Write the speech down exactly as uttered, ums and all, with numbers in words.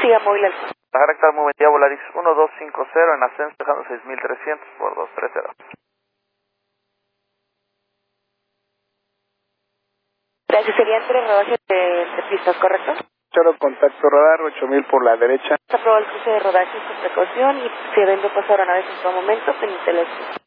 Siga móvil al sur. Baja rectal, muy buen día, Volaris uno dos cinco cero en ascenso, dejando seis mil trescientos por dos tres cero. Gracias, serían tres rodajes de, de pistas, ¿correcto? Cero contacto radar, ocho mil por la derecha. Se aprobó el cruce de rodaje con precaución y se deben pasar a una vez en todo momento, pendiente de la